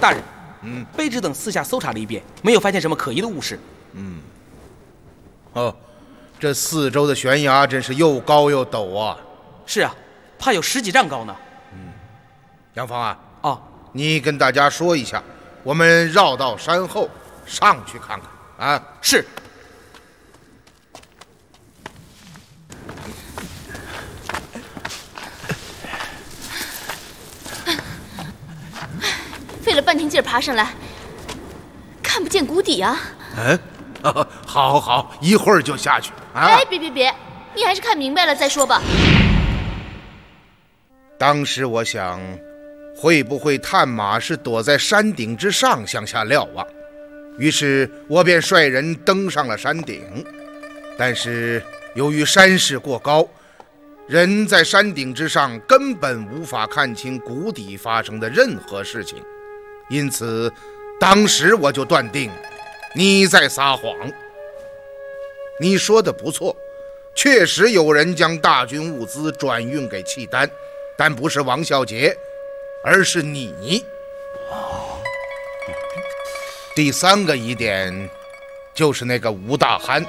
大人，卑职等私下搜查了一遍，没有发现什么可疑的物事。 哦，这四周的悬崖真是又高又陡啊！ 是啊，怕有10几丈高呢。 杨芳啊， 哦， 你跟大家说一下，我们绕到山后上去看看啊。 是。 费了半天劲儿爬上来，看不见谷底啊！ 好好，一会儿就下去啊！ 哎，别，你还是看明白了再说吧。 当时我想，会不会探马是躲在山顶之上向下瞭望？于是我便率人登上了山顶。但是由于山势过高，人在山顶之上根本无法看清谷底发生的任何事情。因此当时我就断定你在撒谎。你说的不错，确实有人将大军物资转运给契丹，但不是王孝杰，而是你。第3个疑点就是那个吴大憨。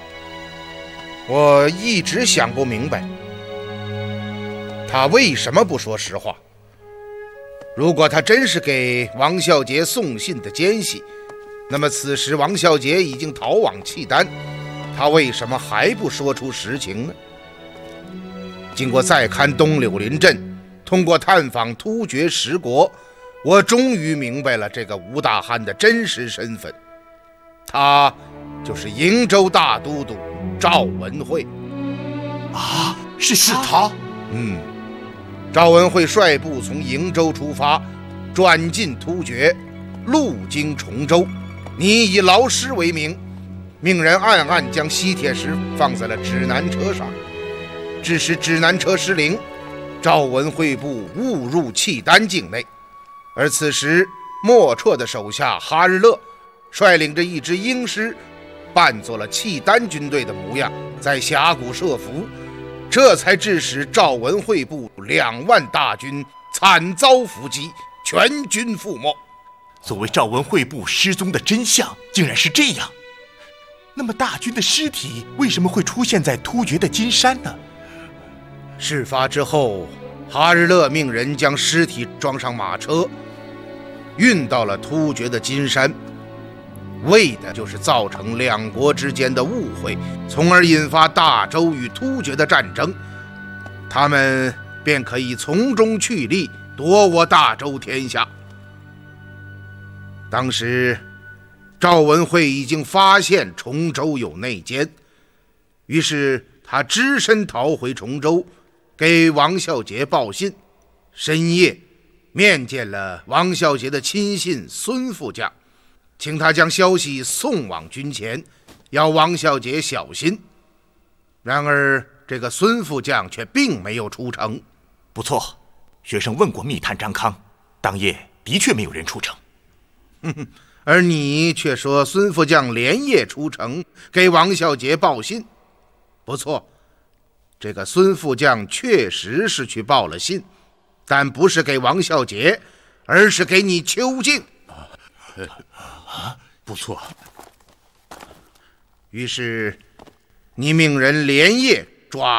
我一直想不明白，他为什么不说实话。如果他真是给王孝杰送信的奸细，那么此时王孝杰已经逃往契丹，他为什么还不说出实情呢？经过再勘东柳林镇，通过探访突厥十国，我终于明白了这个吴大憨的真实身份，他就是瀛州大都督赵文慧。 啊，是他？ 赵文慧率部从瀛州出发，转进突厥，路经崇州。你以劳师为名，命人暗暗将吸铁石放在了指南车上，致使指南车失灵，赵文慧部误入契丹境内。而此时莫绰的手下哈日勒率领着一支鹰师，扮作了契丹军队的模样，在峡谷设伏，这才致使赵文慧部2万大军惨遭伏击，全军覆没。 所谓赵文慧部失踪的真相竟然是这样，那么大军的尸体为什么会出现在突厥的金山呢？ 事发之后，哈日勒命人将尸体装上马车，运到了突厥的金山，为的就是造成2国之间的误会，从而引发大周与突厥的战争，他们便可以从中去利，夺我大周天下。当时赵文慧已经发现崇州有内奸，于是他只身逃回崇州，给王孝杰报信，深夜面见了王孝杰的亲信孙副将，请他将消息送往军前，要王孝杰小心。然而这个孙副将却并没有出城。 不错，学生问过密探张康，当夜的确没有人出城。 而你却说孙副将连夜出城给王孝杰报信。不错，这个孙副将确实是去报了信，但不是给王孝杰，而是给你邱静。 不错。 于是你命人连夜抓